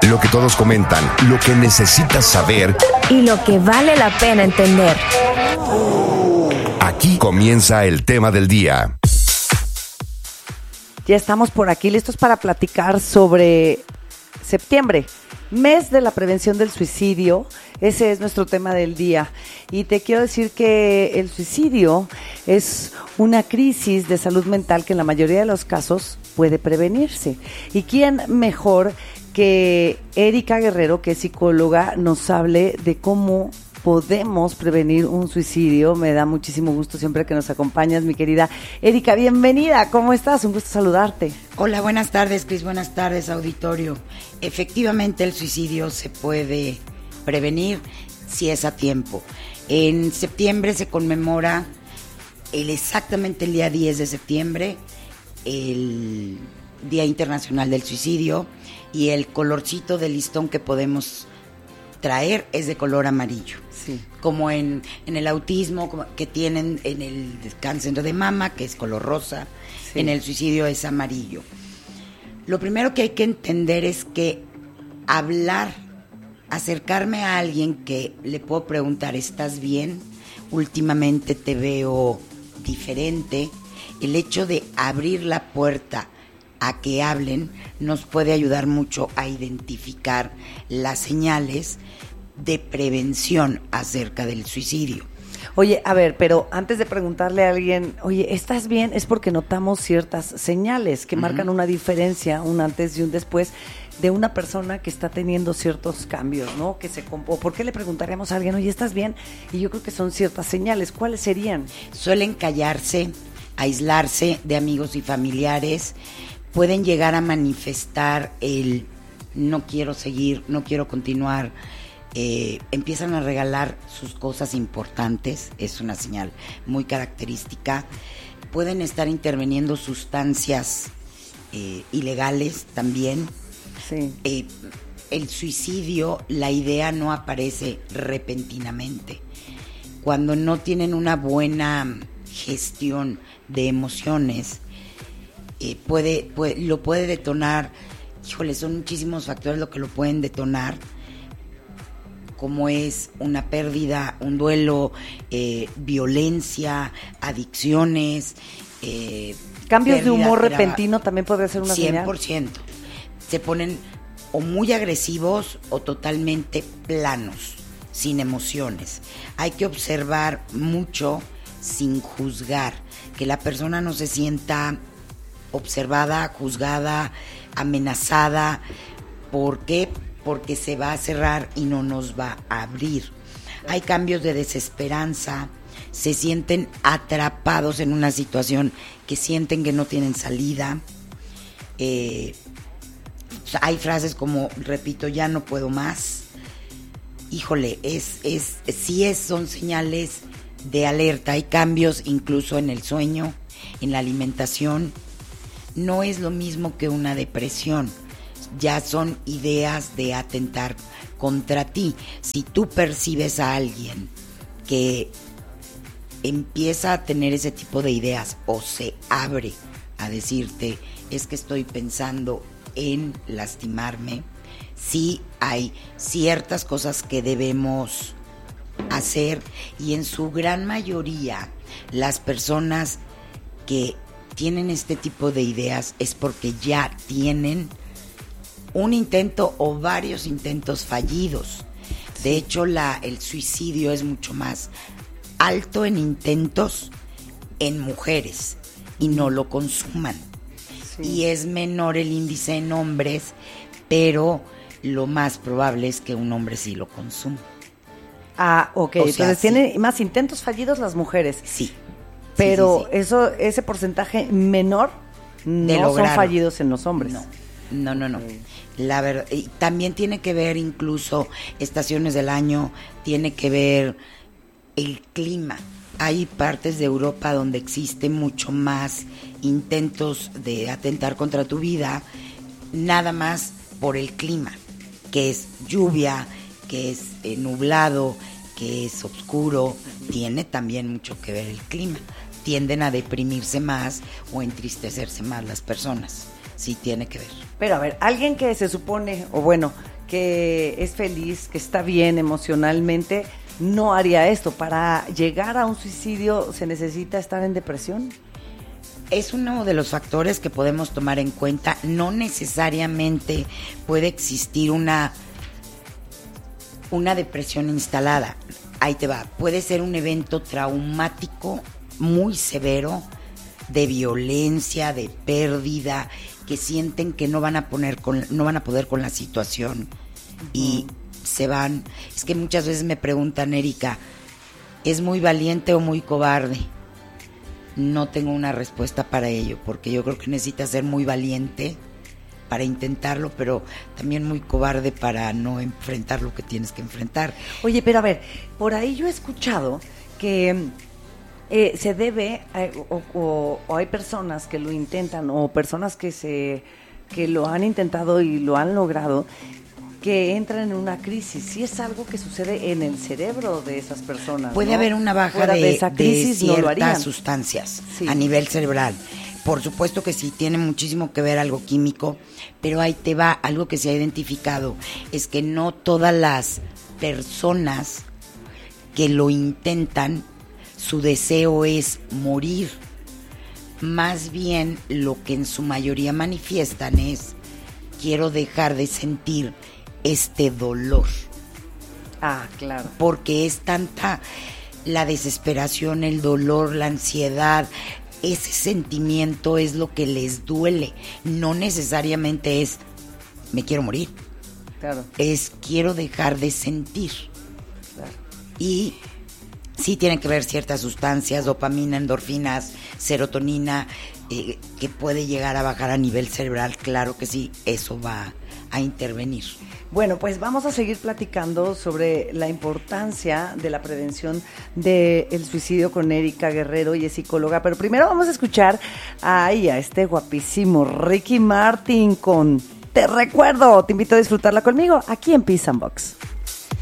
Lo que todos comentan, lo que necesitas saber y lo que vale la pena entender. Aquí comienza el tema del día. Ya estamos por aquí listos para platicar sobre septiembre, mes de la prevención del suicidio. Ese es nuestro tema del día. Y te quiero decir que el suicidio es una crisis de salud mental que en la mayoría de los casos puede prevenirse. ¿Y quién mejor que Erika Guerrero, que es psicóloga, nos hable de cómo podemos prevenir un suicidio? Me da muchísimo gusto siempre que nos acompañas, mi querida Erika. Bienvenida, ¿cómo estás? Un gusto saludarte. Hola, buenas tardes, Cris. Buenas tardes, auditorio. Efectivamente, el suicidio se puede prevenir si es a tiempo. En septiembre se conmemora exactamente el día 10 de septiembre, el Día Internacional del Suicidio, y el colorcito del listón que podemos traer es de color amarillo. Sí. Como en el autismo, como que tienen en el cáncer de mama, que es color rosa, sí. En el suicidio es amarillo. Lo primero que hay que entender es que hablar, acercarme a alguien que le puedo preguntar, ¿estás bien? Últimamente te veo diferente. El hecho de abrir la puerta a que hablen nos puede ayudar mucho a identificar las señales de prevención acerca del suicidio. Oye, a ver, pero antes de preguntarle a alguien, oye, ¿estás bien? Es porque notamos ciertas señales que marcan una diferencia, un antes y un después, de una persona que está teniendo ciertos cambios, ¿no? ¿O por qué le preguntaríamos a alguien, oye, ¿estás bien? Y yo creo que son ciertas señales. ¿Cuáles serían? Suelen callarse, aislarse de amigos y familiares, pueden llegar a manifestar el no quiero seguir, no quiero continuar, empiezan a regalar sus cosas importantes, es una señal muy característica, pueden estar interviniendo sustancias ilegales también. Sí. El suicidio, la idea no aparece repentinamente. Cuando no tienen una buena gestión de emociones, lo puede detonar. Híjole, son muchísimos factores lo que lo pueden detonar, como es una pérdida, un duelo, violencia, adicciones, cambios de humor repentino también podría ser una 100%. señal. 100%. Se ponen o muy agresivos o totalmente planos, sin emociones. Hay que observar mucho sin juzgar, que la persona no se sienta observada, juzgada, amenazada. ¿Por qué? Porque se va a cerrar y no nos va a abrir. Hay cambios de desesperanza, se sienten atrapados en una situación que sienten que no tienen salida. Hay frases como, repito, ya no puedo más. Híjole, son señales de alerta. Hay cambios incluso en el sueño, en la alimentación. No es lo mismo que una depresión. Ya son ideas de atentar contra ti. Si tú percibes a alguien que empieza a tener ese tipo de ideas o se abre a decirte, es que estoy pensando en lastimarme, sí hay ciertas cosas que debemos hacer, y en su gran mayoría las personas que tienen este tipo de ideas es porque ya tienen un intento o varios intentos fallidos. De hecho, el suicidio es mucho más alto en intentos en mujeres y no lo consuman. Sí. Y es menor el índice en hombres, pero lo más probable es que un hombre sí lo consuma. Ah, ok. Entonces tienen más intentos fallidos las mujeres. Sí. Pero sí. Ese porcentaje menor no son fallidos en los hombres. No. La verdad, y también tiene que ver incluso estaciones del año, tiene que ver el clima. Hay partes de Europa donde existe mucho más intentos de atentar contra tu vida, nada más por el clima, que es lluvia, que es nublado, que es oscuro. Tiene también mucho que ver el clima. Tienden a deprimirse más o entristecerse más las personas. Sí, tiene que ver. Pero a ver, alguien que se supone, o bueno, que es feliz, que está bien emocionalmente, no haría esto. Para llegar a un suicidio se necesita estar en depresión. Es uno de los factores que podemos tomar en cuenta. No necesariamente puede existir una depresión instalada. Ahí te va. Puede ser un evento traumático muy severo, de violencia, de pérdida, que sienten que no van a poder con la situación y se van. Es que muchas veces me preguntan, Erika, ¿es muy valiente o muy cobarde? No tengo una respuesta para ello, porque yo creo que necesitas ser muy valiente para intentarlo, pero también muy cobarde para no enfrentar lo que tienes que enfrentar. Oye, pero a ver, por ahí yo he escuchado que se debe, o hay personas que lo intentan, o personas que lo han intentado y lo han logrado, que entran en una crisis. Sí, es algo que sucede en el cerebro de esas personas. Puede haber una baja de esa crisis, ciertas sustancias a nivel cerebral. Por supuesto que sí, tiene muchísimo que ver algo químico, pero ahí te va, algo que se ha identificado, es que no todas las personas que lo intentan, su deseo es morir. Más bien lo que en su mayoría manifiestan es: quiero dejar de sentir este dolor. Ah, claro. Porque es tanta la desesperación, el dolor, la ansiedad, ese sentimiento es lo que les duele. No necesariamente es me quiero morir. Claro. Es quiero dejar de sentir. Claro. Y sí tienen que ver ciertas sustancias, dopamina, endorfinas, serotonina, que puede llegar a bajar a nivel cerebral. Claro que sí, eso va a intervenir. Bueno, pues vamos a seguir platicando sobre la importancia de la prevención del suicidio con Erika Guerrero, y es psicóloga. Pero primero vamos a escuchar a este guapísimo Ricky Martin con Te Recuerdo. Te invito a disfrutarla conmigo aquí en Peace and Box.